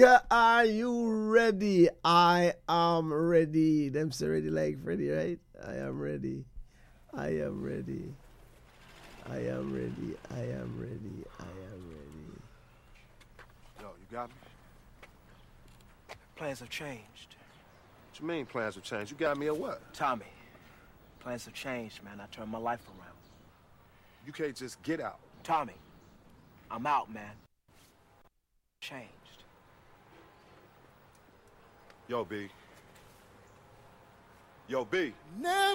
Are you ready? I am ready. Them say ready like Freddy, right? I am ready. I am ready. I am ready. I am ready. I am ready. Yo, you got me? Plans have changed. What you mean plans have changed? You got me or what? Tommy, plans have changed, man. I turned my life around. You can't just get out. Tommy, I'm out, man. Changed. Yo, B. Yo, B. Never